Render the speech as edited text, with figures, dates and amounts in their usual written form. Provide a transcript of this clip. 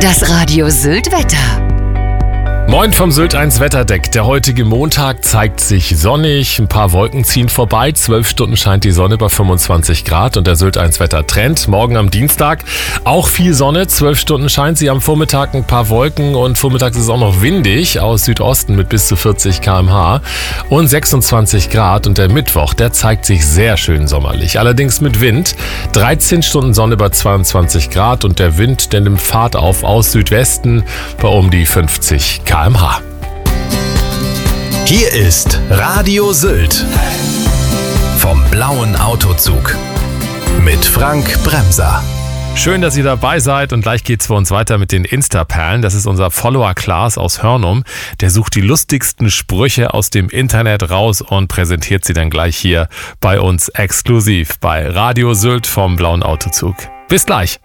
Das Radio Sylt-Wetter. Moin vom Sylt 1 Wetterdeck. Der heutige Montag zeigt sich sonnig, ein paar Wolken ziehen vorbei, 12 Stunden scheint die Sonne bei 25 Grad und der Sylt 1 Wettertrend. Morgen am Dienstag auch viel Sonne, 12 Stunden scheint sie, am Vormittag ein paar Wolken und vormittags ist es auch noch windig aus Südosten mit bis zu 40 km/h und 26 Grad und der Mittwoch, der zeigt sich sehr schön sommerlich, allerdings mit Wind. 13 Stunden Sonne bei 22 Grad und der Wind, der nimmt Fahrt auf aus Südwesten bei um die 50 km/h. Hier ist Radio Sylt vom blauen Autozug mit Frank Bremser. Schön, dass ihr dabei seid und gleich geht's für uns weiter mit den Insta-Perlen. Das ist unser Follower Klaas aus Hörnum. Der sucht die lustigsten Sprüche aus dem Internet raus und präsentiert sie dann gleich hier bei uns exklusiv bei Radio Sylt vom blauen Autozug. Bis gleich.